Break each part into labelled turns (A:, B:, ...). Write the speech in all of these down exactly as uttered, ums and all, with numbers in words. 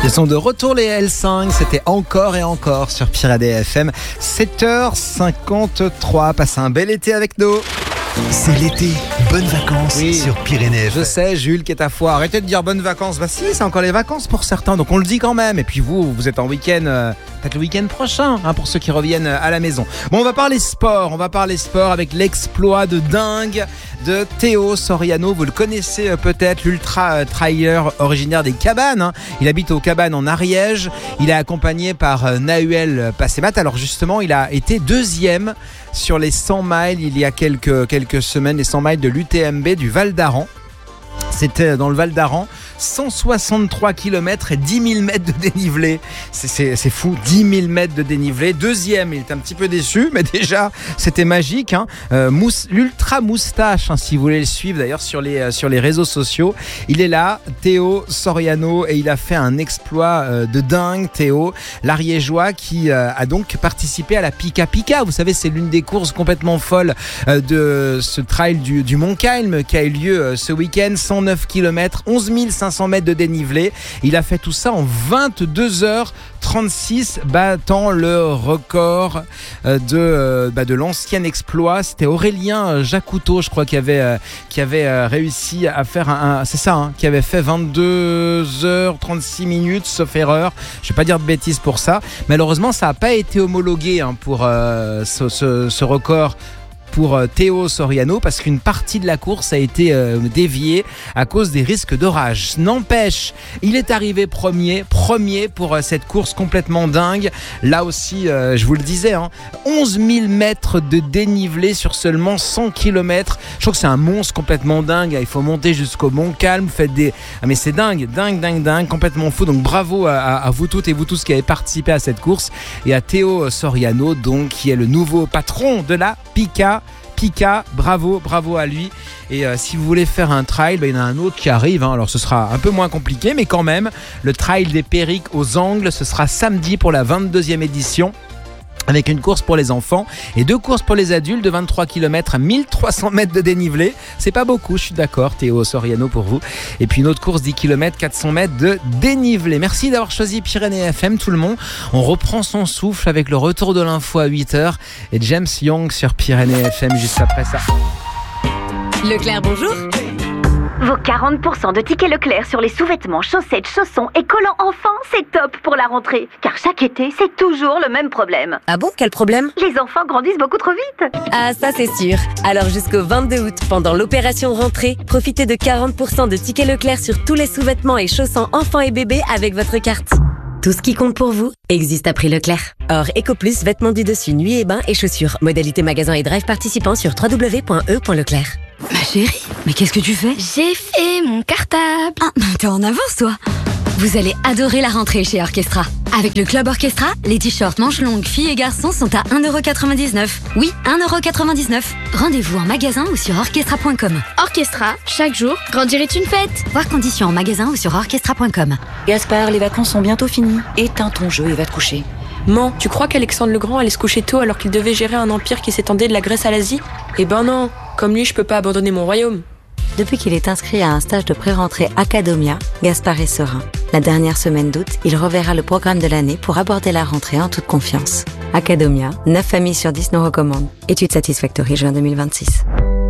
A: Ils sont de retour les L cinq, c'était encore et encore sur Pyrénées F M. sept heures cinquante-trois, passez un bel été avec nous.
B: C'est l'été, bonnes vacances
A: Oui.
B: sur Pyrénées F M.
A: Je sais, Jules qui est à foire. Arrêtez de dire bonnes vacances. Bah si, c'est encore les vacances pour certains, donc on le dit quand même. Et puis vous, vous êtes en week-end, euh, peut-être le week-end prochain, hein, pour ceux qui reviennent à la maison. Bon, on va parler sport. On va parler sport avec l'exploit de dingue de Théo Soriano. Vous le connaissez euh, peut-être, l'ultra euh, trailer originaire des Cabanes. Hein. Il habite aux Cabanes en Ariège. Il est accompagné par euh, Nahuel Passemat. Alors justement, il a été deuxième sur les cent miles il y a quelques, quelques semaines, les cent miles de l'U T M B du Val d'Aran. C'était dans le Val d'Aran, cent soixante-trois kilomètres et dix mille mètres de dénivelé. C'est, c'est, c'est fou, dix mille mètres de dénivelé. Deuxième, il était un petit peu déçu, mais déjà, c'était magique. Hein. Euh, mousse, l'ultra moustache, hein, si vous voulez le suivre d'ailleurs sur les, euh, sur les réseaux sociaux. Il est là, Théo Soriano, et il a fait un exploit euh, de dingue, Théo, l'Ariégeois, qui euh, a donc participé à la Pika Pika. Vous savez, c'est l'une des courses complètement folles euh, de ce trail du, du Montcalm qui a eu lieu euh, ce week-end. cent neuf kilomètres, onze mille cinq cents mètres de dénivelé. Il a fait tout ça en vingt-deux heures trente-six, battant le record de, bah de l'ancien exploit. C'était Aurélien Jacoutot, je crois, qui avait, qui avait réussi à faire un, un c'est ça, hein, qui avait fait vingt-deux heures trente-six minutes, sauf erreur. Je ne vais pas dire de bêtises pour ça. Malheureusement, ça n'a pas été homologué hein, pour euh, ce, ce, ce record pour Théo Soriano, parce qu'une partie de la course a été euh, déviée à cause des risques d'orage. N'empêche, il est arrivé premier, premier pour euh, cette course complètement dingue. Là aussi, euh, je vous le disais, hein, onze mille mètres de dénivelé sur seulement cent kilomètres. Je trouve que c'est un monstre complètement dingue. Il faut monter jusqu'au Montcalm. Faites des... Ah mais c'est dingue, dingue, dingue, dingue, complètement fou. Donc bravo à, à, à vous toutes et vous tous qui avez participé à cette course. Et à Théo Soriano, donc, qui est le nouveau patron de la Pika Pika, bravo, bravo à lui. Et euh, si vous voulez faire un trail, bah, il y en a un autre qui arrive, hein. Alors ce sera un peu moins compliqué, mais quand même, le trail des Périques aux Angles, ce sera samedi pour la vingt-deuxième édition, avec une course pour les enfants et deux courses pour les adultes de vingt-trois kilomètres à mille trois cents mètres de dénivelé. C'est pas beaucoup, je suis d'accord, Théo Soriano, pour vous. Et puis une autre course dix kilomètres, quatre cents mètres de dénivelé. Merci d'avoir choisi Pyrénées F M, tout le monde. On reprend son souffle avec le retour de l'info à huit heures et James Young sur Pyrénées F M juste après ça.
C: Leclerc, bonjour.
D: Vos quarante pour cent de tickets Leclerc sur les sous-vêtements, chaussettes, chaussons et collants enfants, c'est top pour la rentrée. Car chaque été, c'est toujours le même problème.
C: Ah bon, quel problème?
D: Les enfants grandissent beaucoup trop vite.
C: Ah, ça c'est sûr. Alors jusqu'au vingt-deux août, pendant l'opération rentrée, profitez de quarante pour cent de tickets Leclerc sur tous les sous-vêtements et chaussons enfants et bébés avec votre carte. Tout ce qui compte pour vous existe à prix Leclerc. Or, EcoPlus, vêtements du dessus, nuit et bain et chaussures. Modalité magasin et drive participants sur w w w point e point leclerc.
E: Ma chérie, mais qu'est-ce que tu fais?
F: J'ai fait mon cartable.
E: Ah, t'es en avance, toi. Vous allez adorer la rentrée chez Orchestra. Avec le Club Orchestra, les t-shirts manches longues filles et garçons sont à un euro quatre-vingt-dix-neuf. Oui, un euro quatre-vingt-dix-neuf. Rendez-vous en magasin ou sur orchestra point com.
F: Orchestra, chaque jour, grandir est une fête.
E: Voir conditions en magasin ou sur orchestra point com.
G: Gaspard, les vacances sont bientôt finies. Éteins ton jeu et va te coucher.
H: Man, tu crois qu'Alexandre le Grand allait se coucher tôt alors qu'il devait gérer un empire qui s'étendait de la Grèce à l'Asie? Eh ben non, comme lui, je peux pas abandonner mon royaume.
I: Depuis qu'il est inscrit à un stage de pré-rentrée Academia, Gaspard est serein. La dernière semaine d'août, il reverra le programme de l'année pour aborder la rentrée en toute confiance. Academia, neuf familles sur dix nous recommandent. Étude Satisfactory juin deux mille vingt-six.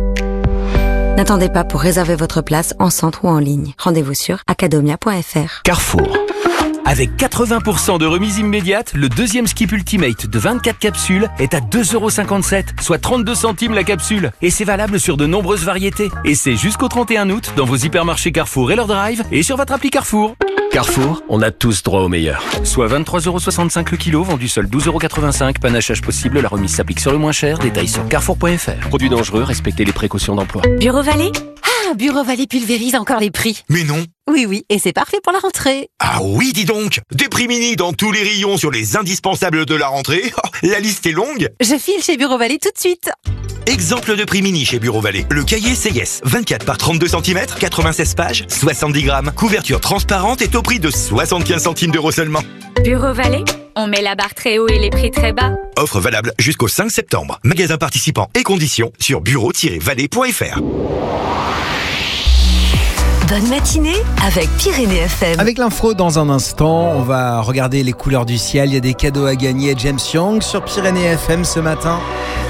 I: N'attendez pas pour réserver votre place en centre ou en ligne. Rendez-vous sur academia point f r.
B: Carrefour. Avec quatre-vingts pour cent de remise immédiate, le deuxième Skip Ultimate de vingt-quatre capsules est à deux euros cinquante-sept, soit trente-deux centimes la capsule. Et c'est valable sur de nombreuses variétés. Et c'est jusqu'au trente et un août dans vos hypermarchés Carrefour et leur drive et sur votre appli Carrefour. Carrefour, on a tous droit au meilleur. Soit vingt-trois euros soixante-cinq le kilo, vendu seul douze euros quatre-vingt-cinq. Panachage possible, la remise s'applique sur le moins cher. Détails sur carrefour point f r. Produits dangereux, respectez les précautions d'emploi.
E: Bureau Vallée? Ah, Bureau Vallée pulvérise encore les prix.
J: Mais non.
E: Oui, oui, et c'est parfait pour la rentrée.
J: Ah oui, dis donc. Des prix mini dans tous les rayons sur les indispensables de la rentrée. La liste est longue.
E: Je file chez Bureau Vallée tout de suite.
J: Exemple de prix mini chez Bureau Vallée. Le cahier C Y S, vingt-quatre par trente-deux centimètres, quatre-vingt-seize pages, soixante-dix grammes. Couverture transparente est au prix de soixante-quinze centimes d'euros seulement.
F: Bureau Vallée, on met la barre très haut et les prix très bas.
J: Offre valable jusqu'au cinq septembre. Magasin participant et conditions sur bureau tiret vallée point f r.
K: Bonne matinée avec Pyrénées F M.
A: Avec l'info dans un instant, on va regarder les couleurs du ciel. Il y a des cadeaux à gagner. James Young sur Pyrénées F M ce matin.